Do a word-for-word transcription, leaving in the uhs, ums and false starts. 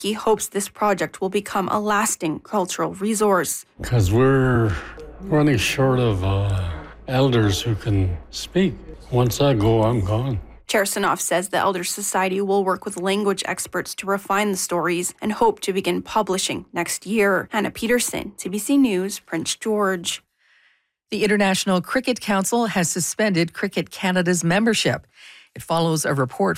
He hopes this project will become a lasting cultural resource. Because we're running short of uh, elders who can speak. Once I go, I'm gone. Chersonoff says the Elder Society will work with language experts to refine the stories and hope to begin publishing next year. Hannah Peterson, C B C News, Prince George. The International Cricket Council has suspended Cricket Canada's membership. It follows a report